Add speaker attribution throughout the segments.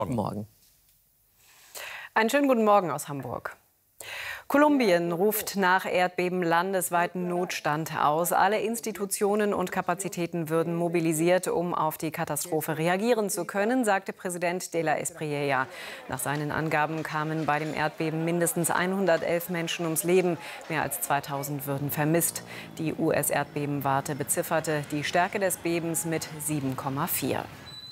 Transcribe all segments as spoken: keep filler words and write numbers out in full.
Speaker 1: Guten Morgen.
Speaker 2: Einen schönen guten Morgen aus Hamburg. Kolumbien ruft nach Erdbeben landesweiten Notstand aus. Alle Institutionen und Kapazitäten würden mobilisiert, um auf die Katastrophe reagieren zu können, sagte Präsident de la Espriella. Nach seinen Angaben kamen bei dem Erdbeben mindestens hundertelf Menschen ums Leben. Mehr als zweitausend würden vermisst. Die U S-Erdbebenwarte bezifferte die Stärke des Bebens mit sieben Komma vier.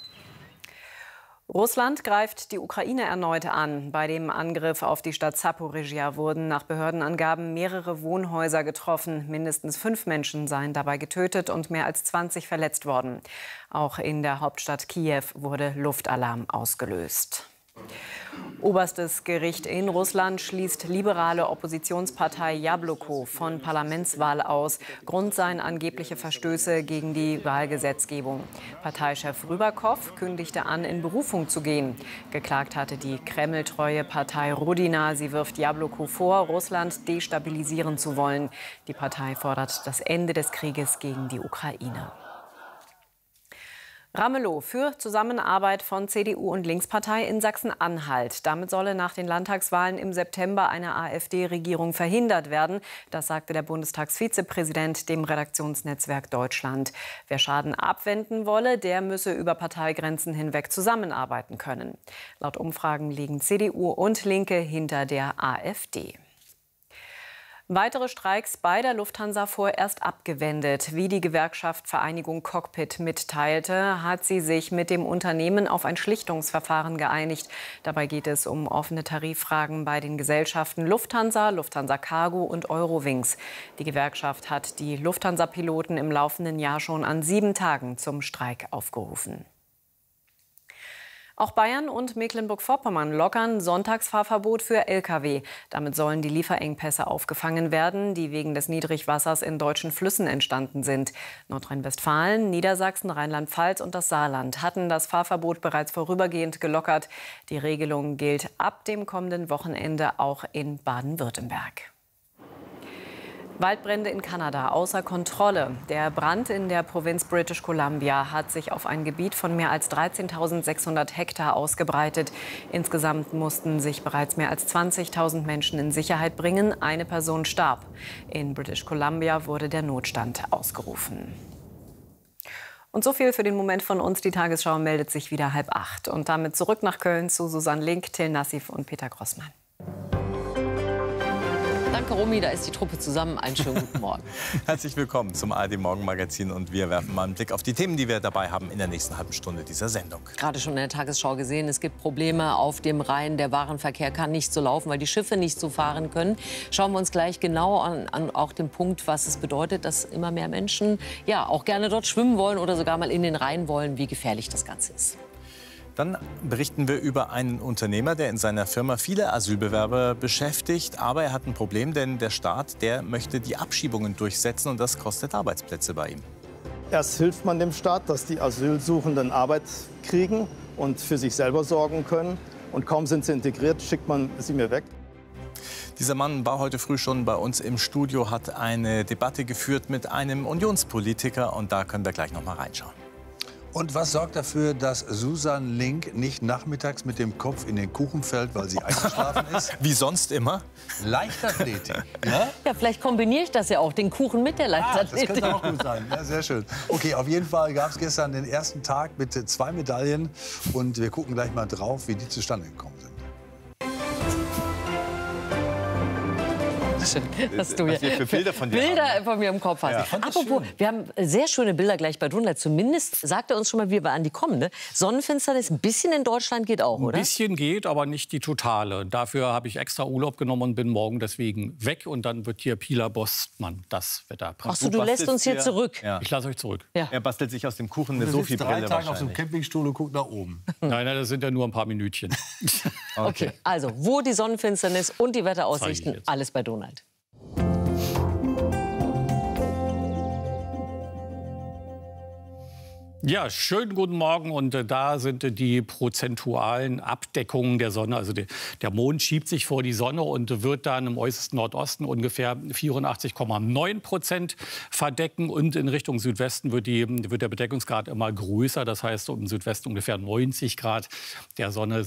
Speaker 2: Russland greift die Ukraine erneut an. Bei dem Angriff auf die Stadt Saporizhia wurden nach Behördenangaben mehrere Wohnhäuser getroffen. Mindestens fünf Menschen seien dabei getötet und mehr als zwanzig verletzt worden. Auch in der Hauptstadt Kiew wurde Luftalarm ausgelöst. Oberstes Gericht in Russland schließt liberale Oppositionspartei Jabloko von Parlamentswahl aus. Grund seien angebliche Verstöße gegen die Wahlgesetzgebung. Parteichef Rybakow kündigte an, in Berufung zu gehen. Geklagt hatte die kremltreue Partei Rodina. Sie wirft Jabloko vor, Russland destabilisieren zu wollen. Die Partei fordert das Ende des Krieges gegen die Ukraine. Ramelow für Zusammenarbeit von C D U und Linkspartei in Sachsen-Anhalt. Damit solle nach den Landtagswahlen im September eine AfD-Regierung verhindert werden. Das sagte der Bundestagsvizepräsident dem Redaktionsnetzwerk Deutschland. Wer Schaden abwenden wolle, der müsse über Parteigrenzen hinweg zusammenarbeiten können. Laut Umfragen liegen C D U und Linke hinter der AfD. Weitere Streiks bei der Lufthansa vorerst abgewendet. Wie die Gewerkschaft Vereinigung Cockpit mitteilte, hat sie sich mit dem Unternehmen auf ein Schlichtungsverfahren geeinigt. Dabei geht es um offene Tariffragen bei den Gesellschaften Lufthansa, Lufthansa Cargo und Eurowings. Die Gewerkschaft hat die Lufthansa-Piloten im laufenden Jahr schon an sieben Tagen zum Streik aufgerufen. Auch Bayern und Mecklenburg-Vorpommern lockern Sonntagsfahrverbot für L K W. Damit sollen die Lieferengpässe aufgefangen werden, die wegen des Niedrigwassers in deutschen Flüssen entstanden sind. Nordrhein-Westfalen, Niedersachsen, Rheinland-Pfalz und das Saarland hatten das Fahrverbot bereits vorübergehend gelockert. Die Regelung gilt ab dem kommenden Wochenende auch in Baden-Württemberg. Waldbrände in Kanada außer Kontrolle. Der Brand in der Provinz British Columbia hat sich auf ein Gebiet von mehr als dreizehntausendsechshundert Hektar ausgebreitet. Insgesamt mussten sich bereits mehr als zwanzigtausend Menschen in Sicherheit bringen. Eine Person starb. In British Columbia wurde der Notstand ausgerufen. Und so viel für den Moment von uns. Die Tagesschau meldet sich wieder halb acht. Und damit zurück nach Köln zu Susanne Link, Till Nassif und Peter Grossmann.
Speaker 1: Danke, Romy, da ist die Truppe zusammen. Einen schönen guten Morgen.
Speaker 3: Herzlich willkommen zum A R D-Morgenmagazin. Und wir werfen mal einen Blick auf die Themen, die wir dabei haben in der nächsten halben Stunde dieser Sendung.
Speaker 1: Gerade schon in der Tagesschau gesehen, es gibt Probleme auf dem Rhein. Der Warenverkehr kann nicht so laufen, weil die Schiffe nicht so fahren können. Schauen wir uns gleich genau an, an auch den Punkt, was es bedeutet, dass immer mehr Menschen ja, auch gerne dort schwimmen wollen oder sogar mal in den Rhein wollen, wie gefährlich das Ganze ist.
Speaker 3: Dann berichten wir über einen Unternehmer, der in seiner Firma viele Asylbewerber beschäftigt. Aber er hat ein Problem, denn der Staat, der möchte die Abschiebungen durchsetzen und das kostet Arbeitsplätze bei ihm.
Speaker 4: Erst hilft man dem Staat, dass die Asylsuchenden Arbeit kriegen und für sich selber sorgen können. Und kaum sind sie integriert, schickt man sie mir weg.
Speaker 3: Dieser Mann war heute früh schon bei uns im Studio, hat eine Debatte geführt mit einem Unionspolitiker. Und da können wir gleich noch mal reinschauen.
Speaker 5: Und was sorgt dafür, dass Susanne Link nicht nachmittags mit dem Kopf in den Kuchen fällt, weil sie eingeschlafen ist?
Speaker 3: Wie sonst immer.
Speaker 5: Leichtathletik. Ja?
Speaker 1: Ja, vielleicht kombiniere ich das ja auch, den Kuchen mit der Leichtathletik.
Speaker 5: Ah, das könnte auch gut sein. Ja, sehr schön. Okay, auf jeden Fall gab es gestern den ersten Tag mit zwei Medaillen. Und wir gucken gleich mal drauf, wie die zustande gekommen sind.
Speaker 1: Dass du
Speaker 3: Was wir für Bilder von dir
Speaker 1: Bilder
Speaker 3: haben.
Speaker 1: von mir im Kopf hast.
Speaker 3: Ja.
Speaker 1: Apropos, wir haben sehr schöne Bilder gleich bei Dunlad. Zumindest sagt er uns schon mal, wie wir an die kommen. Ne? Sonnenfinsternis ein bisschen in Deutschland geht auch, oder?
Speaker 6: Ein bisschen geht, aber nicht die totale. Dafür habe ich extra Urlaub genommen und bin morgen deswegen weg. Und dann wird hier Pieler Bostmann das Wetter bringen.
Speaker 1: Ach so, du lässt uns hier
Speaker 3: hier
Speaker 1: zurück.
Speaker 3: Ja.
Speaker 6: Ich lasse euch zurück.
Speaker 1: Ja.
Speaker 3: Er bastelt sich aus dem Kuchen eine
Speaker 5: Du sitzt drei
Speaker 3: Sophie-Brille
Speaker 5: Tage auf so einem
Speaker 3: wahrscheinlich.
Speaker 5: Campingstuhl und guckt nach oben.
Speaker 6: Nein, nein, das sind ja nur ein paar Minütchen.
Speaker 1: Okay, also wo die Sonnenfinsternis und die
Speaker 6: Zeige ich
Speaker 1: Wetteraussichten,
Speaker 6: jetzt.
Speaker 1: alles bei Donald.
Speaker 6: Ja, schönen guten Morgen. Und äh, da sind äh, die prozentualen Abdeckungen der Sonne. Also de, der Mond schiebt sich vor die Sonne und äh, wird dann im äußersten Nordosten ungefähr vierundachtzig Komma neun Prozent verdecken. Und in Richtung Südwesten wird, die, wird der Bedeckungsgrad immer größer. Das heißt, im Südwesten ungefähr neunzig Grad der Sonne